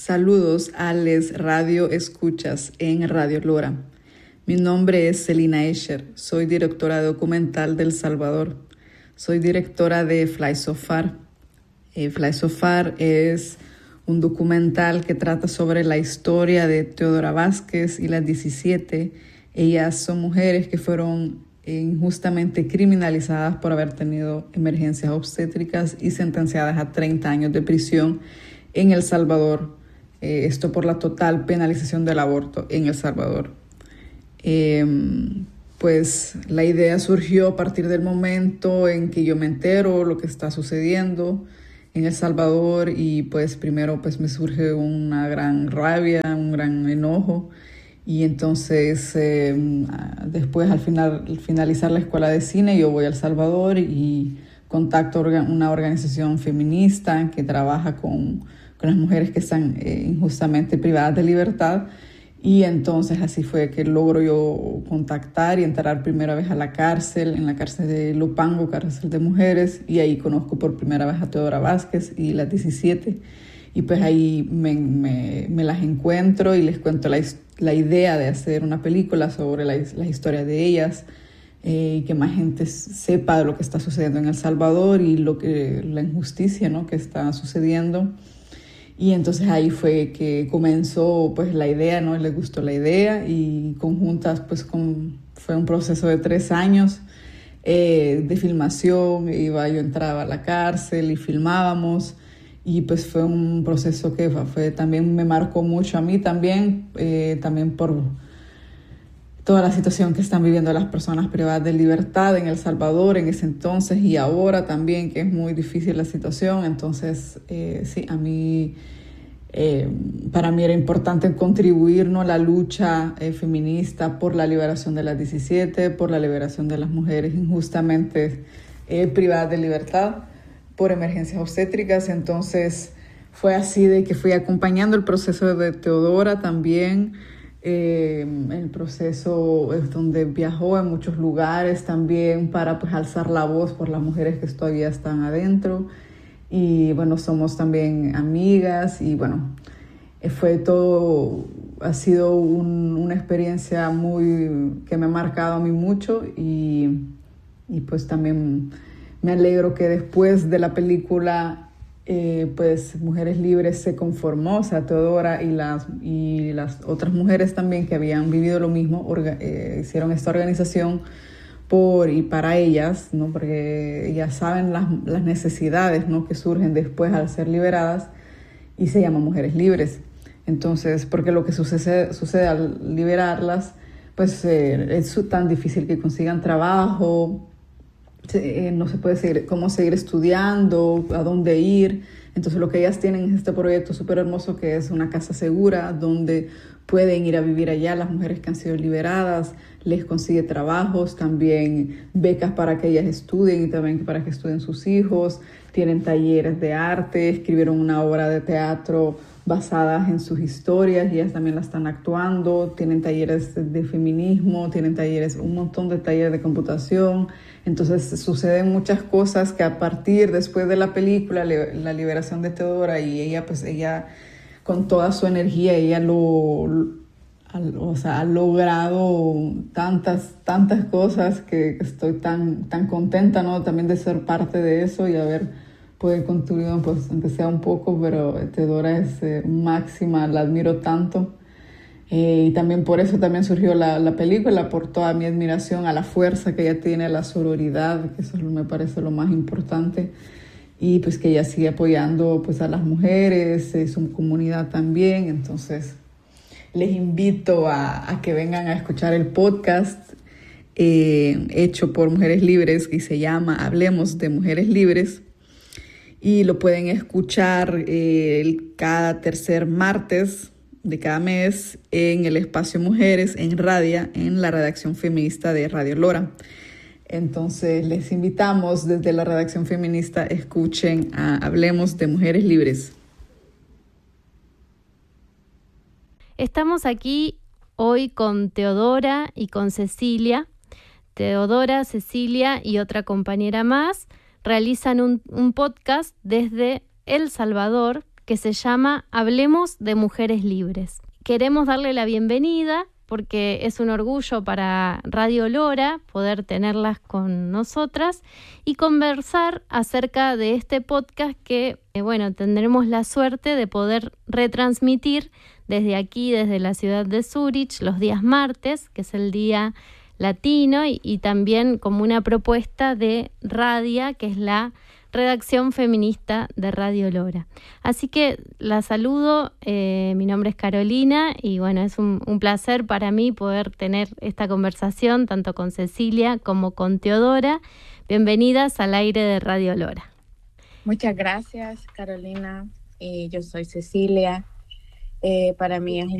Saludos a les radio escuchas en Radio Lora. Mi nombre es Celina Escher, soy directora documental de El Salvador. Soy directora de Fly So Far. Fly So Far es un documental que trata sobre la historia de Teodora Vázquez y las 17. Ellas son mujeres que fueron injustamente criminalizadas por haber tenido emergencias obstétricas y sentenciadas a 30 años de prisión en El Salvador. Esto por la total penalización del aborto en El Salvador. Pues la idea surgió a partir del momento en que yo me entero lo que está sucediendo en El Salvador y pues primero pues me surge una gran rabia, un gran enojo y entonces después al finalizar la escuela de cine yo voy a El Salvador y contacto una organización feminista que trabaja con las mujeres que están injustamente privadas de libertad. Y entonces así fue que logro yo contactar y entrar primera vez a la cárcel, en la cárcel de Lupango, cárcel de mujeres, y ahí conozco por primera vez a Teodora Vázquez y las 17. Y pues ahí me las encuentro y les cuento la idea de hacer una película sobre la historia de ellas, y que más gente sepa de lo que está sucediendo en El Salvador y la injusticia, ¿no?, que está sucediendo. Y entonces ahí fue que comenzó pues la idea, ¿no? Les gustó la idea y conjuntas pues fue un proceso de 3 años de filmación. Yo entraba a la cárcel y filmábamos y pues fue un proceso que también me marcó mucho a mí también por toda la situación que están viviendo las personas privadas de libertad en El Salvador en ese entonces y ahora también, que es muy difícil la situación. Entonces, sí, para mí era importante contribuir, ¿no?, a la lucha feminista por la liberación de las 17, por la liberación de las mujeres injustamente privadas de libertad por emergencias obstétricas. Entonces, fue así de que fui acompañando el proceso de Teodora también. El proceso es donde viajó en muchos lugares también para pues alzar la voz por las mujeres que todavía están adentro y bueno, somos también amigas y bueno, ha sido una experiencia que me ha marcado a mí mucho y pues también me alegro que después de la película pues Mujeres Libres se conformó, o sea, Teodora y las otras mujeres también que habían vivido lo mismo, hicieron esta organización por y para ellas, ¿no?, porque ellas saben las necesidades, ¿no?, que surgen después al ser liberadas y se llama Mujeres Libres. Entonces, porque lo que sucede al liberarlas, pues es tan difícil que consigan trabajo, no se puede seguir estudiando, a dónde ir. Entonces lo que ellas tienen es este proyecto súper hermoso que es una casa segura donde pueden ir a vivir allá las mujeres que han sido liberadas, les consigue trabajos, también becas para que ellas estudien y también para que estudien sus hijos, tienen talleres de arte, escribieron una obra de teatro basadas en sus historias y ellas también la están actuando, tienen talleres de feminismo, tienen un montón de talleres de computación. Entonces suceden muchas cosas que después de la película, la liberación de Teodora, y ella con toda su energía, ella ha logrado tantas cosas que estoy tan contenta, ¿no?, también de ser parte de eso y poder contribuir, pues aunque sea un poco, pero Teodora es máxima, la admiro tanto. Y también por eso también surgió la película, por toda mi admiración a la fuerza que ella tiene, a la sororidad, que eso me parece lo más importante, y pues que ella sigue apoyando pues a las mujeres, su comunidad también. Entonces les invito a que vengan a escuchar el podcast hecho por Mujeres Libres y se llama Hablemos de Mujeres Libres. Y lo pueden escuchar cada tercer martes de cada mes en el espacio Mujeres en Radia, en la redacción feminista de Radio Lora. Entonces les invitamos desde la redacción feminista, escuchen a Hablemos de Mujeres Libres. Estamos aquí hoy con Teodora y con Cecilia. Teodora, Cecilia y otra compañera más realizan un podcast desde El Salvador que se llama Hablemos de Mujeres Libres. Queremos darle la bienvenida porque es un orgullo para Radio Lora poder tenerlas con nosotras y conversar acerca de este podcast que, tendremos la suerte de poder retransmitir desde aquí, desde la ciudad de Zúrich, los días martes, que es el Día Latino, y también como una propuesta de Radia, que es la redacción feminista de Radio Lora. Así que la saludo, mi nombre es Carolina y es un placer para mí poder tener esta conversación tanto con Cecilia como con Teodora. Bienvenidas al aire de Radio Lora. Muchas gracias, Carolina. Yo soy Cecilia. Para mí es un